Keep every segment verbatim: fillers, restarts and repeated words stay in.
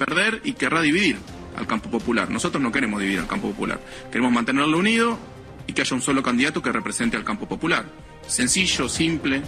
perder y querrá dividir al campo popular. Nosotros no queremos dividir al campo popular. Queremos mantenerlo unido y que haya un solo candidato que represente al campo popular. Sencillo, simple.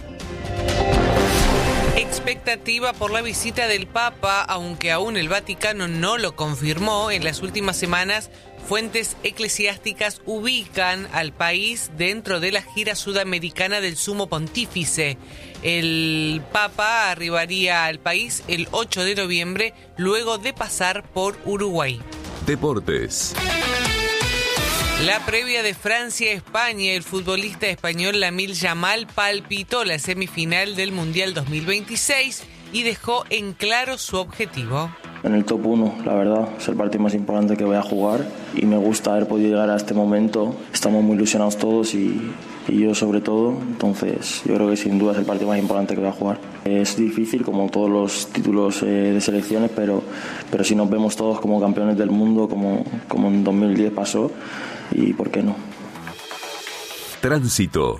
Expectativa por la visita del Papa, aunque aún el Vaticano no lo confirmó. En las últimas semanas, fuentes eclesiásticas ubican al país dentro de la gira sudamericana del Sumo Pontífice. El Papa arribaría al país el ocho de noviembre, luego de pasar por Uruguay. Deportes. La previa de Francia-España, el futbolista español Lamine Yamal palpitó la semifinal del Mundial dos mil veintiséis y dejó en claro su objetivo. En el top uno, la verdad, es el partido más importante que voy a jugar y me gusta haber podido llegar a este momento. Estamos muy ilusionados todos y, y yo sobre todo, entonces yo creo que sin duda es el partido más importante que voy a jugar. Es difícil como todos los títulos eh, de selecciones, pero, pero si nos vemos todos como campeones del mundo, como, como en dos mil diez pasó, y por qué no. Tránsito.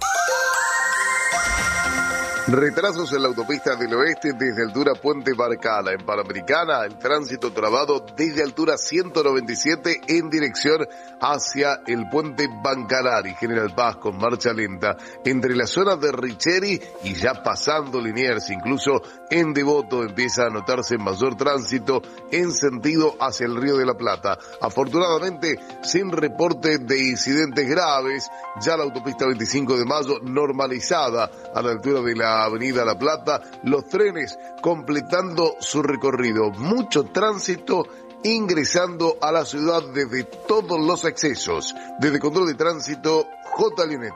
Retrasos en la autopista del oeste desde altura Puente Barcala. En Panamericana, el tránsito trabado desde altura ciento noventa y siete en dirección hacia el Puente Bancanari. General Paz con marcha lenta entre las zonas de Richeri y ya pasando Liniers. Incluso en Devoto empieza a notarse mayor tránsito en sentido hacia el Río de la Plata. Afortunadamente, sin reporte de incidentes graves, ya la autopista veinticinco de mayo normalizada a la altura de la Avenida La Plata, los trenes completando su recorrido. Mucho tránsito ingresando a la ciudad desde todos los accesos. Desde Control de Tránsito, J. Linet.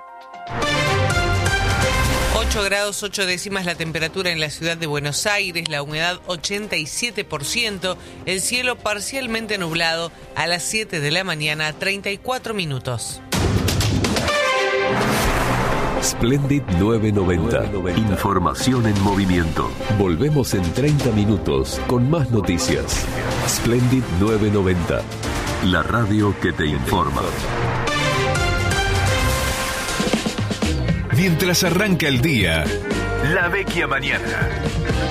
ocho grados ocho décimas la temperatura en la ciudad de Buenos Aires, la humedad ochenta y siete por ciento, el cielo parcialmente nublado a las siete de la mañana, treinta y cuatro minutos. Splendid novecientos noventa. Información en movimiento. Volvemos en treinta minutos con más noticias. Splendid novecientos noventa. La radio que te informa. Mientras arranca el día, La Vecchia Mañana.